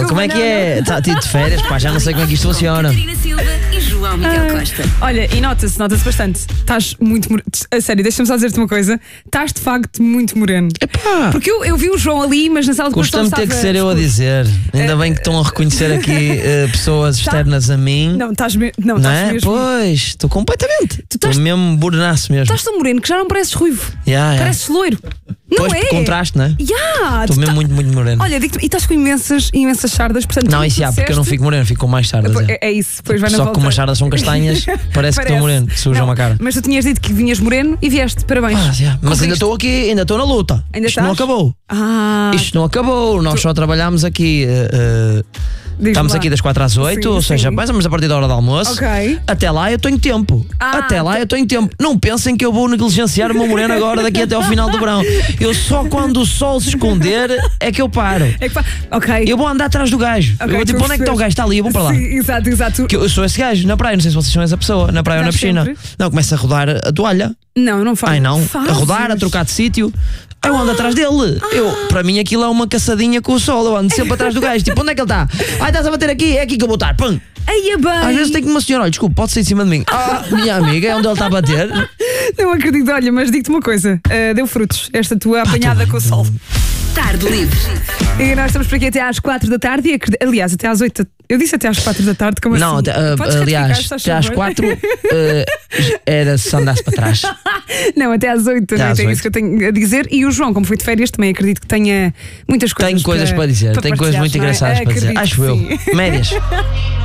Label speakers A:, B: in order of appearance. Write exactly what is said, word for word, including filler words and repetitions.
A: Desculpa,
B: como é que
A: não,
B: é? Está tido de férias, pá, já não sei como é que isto funciona.
C: Catarina Silva e João Miguel
A: Ah,
C: Costa.
A: Olha, e nota-se, nota-se bastante. Estás muito moreno. A sério, deixa-me só dizer-te uma coisa. Estás de facto muito moreno.
B: Epá,
A: Porque eu, eu vi o João ali, mas na sala de produção
B: custa-me ter que
A: estava
B: ser eu a
A: escuro.
B: dizer. Ainda bem que estão a reconhecer aqui eh, pessoas externas a mim.
A: Não, estás me... não,
B: Não
A: estás
B: é?
A: mesmo.
B: Pois, estou completamente.
A: Tu estás-
B: Estou mesmo burnaço mesmo.
A: Estás tão moreno que já não pareces ruivo.
B: Yeah, yeah.
A: Pareces loiro. Não
B: Pois,
A: é?
B: por contraste, não é?
A: Yeah,
B: Estou
A: tu
B: mesmo
A: tá-
B: muito, muito moreno.
A: Olha, digo-te, e estás com imensas, imensas sardas, portanto.
B: Não,
A: tu
B: isso já, porque eu não
A: disseste-
B: fico moreno, fico com mais sardas. é.
A: É, é isso, depois vai na
B: Só que
A: volta.
B: como as sardas são castanhas, parece que estou moreno, sujam
A: Não,
B: a cara.
A: Mas tu tinhas dito que vinhas moreno e vieste, parabéns.
B: Ah, já. Mas ainda
A: Conseguiste.
B: estou aqui, ainda estou na luta.
A: Ainda
B: Isto não
A: estás?
B: acabou.
A: Ah,
B: Isto não acabou. Nós só trabalhamos aqui. eh, eh,
A: diz-me
B: estamos
A: lá.
B: aqui das quatro às oito,
A: Sim,
B: ou seja,
A: sim.
B: mais ou menos a partir da hora do almoço.
A: Ok.
B: Até lá eu tenho tempo.
A: Ah,
B: até lá eu tenho tempo. Não pensem que eu vou negligenciar o meu moreno agora daqui até ao final do verão. Eu só quando o sol se esconder é que eu paro.
A: É que fa... Ok.
B: Eu vou andar atrás do gajo.
A: Ok,
B: eu vou tipo,
A: estou a
B: onde é que está o
A: perceber.
B: gajo? Está ali, eu vou para lá.
A: Sim, exato, exato.
B: Que eu sou esse gajo na praia, não sei se vocês são essa pessoa, na praia ou na
A: Estás
B: piscina.
A: sempre?
B: Não, começa a rodar a toalha.
A: Não, não faz.
B: Ai não,
A: Fazes.
B: a rodar, a trocar de sítio. Eu ando atrás dele. Eu, para mim aquilo é uma caçadinha com o sol. Eu ando sempre atrás do gajo. Tipo, onde é que ele está? Ai, estás a bater aqui, é aqui que eu vou estar. Pum.
A: Aí é bem.
B: Às vezes tem que uma senhora, olha, desculpa, pode sair de cima de mim. Ah, minha amiga, é onde ele está a bater.
A: Não acredito, olha, mas digo-te uma coisa: uh, deu frutos esta tua apanhada com o sol.
C: Tarde livre.
A: E nós estamos por aqui até às quatro da tarde e acred... aliás, até às oito. Eu disse até às quatro da tarde, como
B: Não,
A: assim?
B: até, ah,
A: Podes retificar,
B: aliás,
A: se faz
B: até às
A: favor?
B: quatro ah, era se andasse para trás.
A: Não, até às oito,
B: Até
A: não é?
B: às
A: É
B: oito.
A: isso que eu tenho a dizer. E o João, como foi de férias, também acredito que tenha muitas coisas
B: Tenho coisas para dizer, tenho coisas
A: partilhar,
B: muito
A: não é?
B: engraçadas para dizer.
A: Acredito
B: Acho
A: que
B: eu.
A: sim.
B: Médias.